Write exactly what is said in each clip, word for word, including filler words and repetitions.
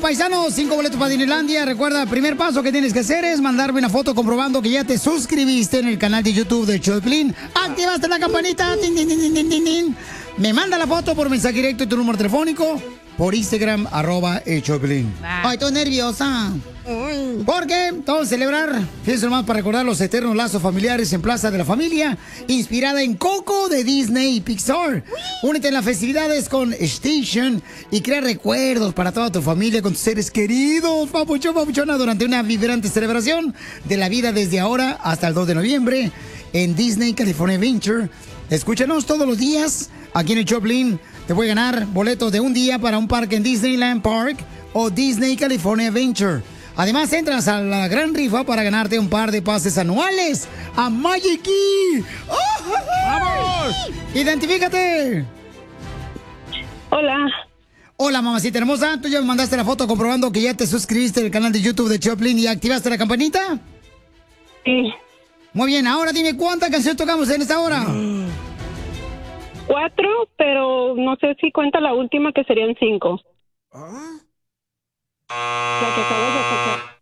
paisanos, cinco boletos para Disneylandia. Recuerda, el primer paso que tienes que hacer es mandarme una foto comprobando que ya te suscribiste en el canal de YouTube de Choplin. Activaste la campanita. Tin, tin, tin, tin, tin, tin. Me manda la foto por mensaje directo y tu número telefónico por Instagram, arroba el Choplin. Ay, estoy nerviosa. Porque vamos a celebrar, fíjense nomás, para recordar los eternos lazos familiares en Plaza de la Familia, inspirada en Coco de Disney y Pixar. Únete en las festividades con Station y crea recuerdos para toda tu familia con tus seres queridos, papuchón, papuchona, durante una vibrante celebración de la vida desde ahora hasta el dos de noviembre en Disney California Adventure. Escúchanos todos los días aquí en el Choplin. Te voy a ganar boletos de un día para un parque en Disneyland Park o Disney California Adventure. Además, entras a la gran rifa para ganarte un par de pases anuales a Magic Key. ¡Oh! ¡Vamos! ¡Identifícate! Hola. Hola, mamacita hermosa. ¿Tú ya me mandaste la foto comprobando que ya te suscribiste al canal de YouTube de Choplin y activaste la campanita? Sí. Muy bien, ahora dime cuántas canciones tocamos en esta hora. Cuatro, pero no sé si cuenta la última, que serían cinco. ¿Ah? La que acabas de tocar.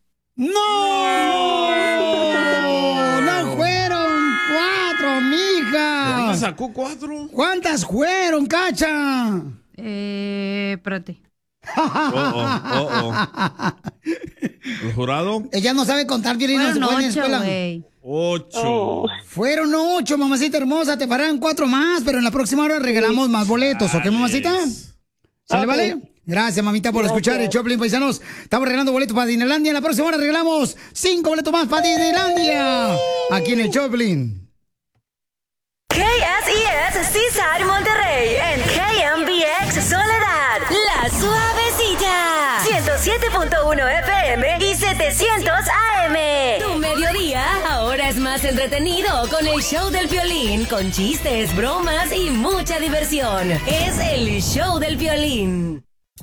¡No! ¡No fueron cuatro, mija! ¿Dónde sacó cuatro? ¿Cuántas fueron, Cacha? Eh, espérate. Oh, oh, oh, oh. ¿El jurado? Ella no sabe contar bien, no se fue en la escuela. Ocho. Oh. Fueron ocho, mamacita hermosa. Te farán cuatro más, pero en la próxima hora regalamos más boletos, ¿ok, mamacita? ¿Sale, okay. Vale? Gracias, mamita, por Gracias. escuchar el Choplin, paisanos. Estamos regalando boletos para Disneylandia. En la próxima hora regalamos cinco boletos más para Disneylandia. Aquí en el Choplin. K S E S Seaside Monterrey. En K M B X Soledad. La Suavecita. ciento siete punto uno F M y setecientos A M. Tu mediodía ahora es más entretenido con el show del Piolín. Con chistes, bromas y mucha diversión. Es el show del Piolín.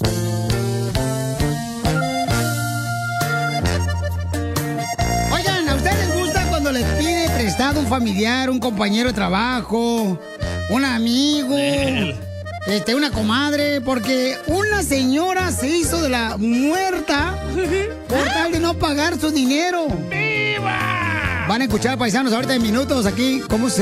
Oigan, ¿a ustedes les gusta cuando les pide prestado un familiar, un compañero de trabajo, un amigo, este, una comadre? Porque una señora se hizo de la muerta por tal de no pagar su dinero. ¡Viva! Van a escuchar, paisanos, ahorita en minutos aquí cómo se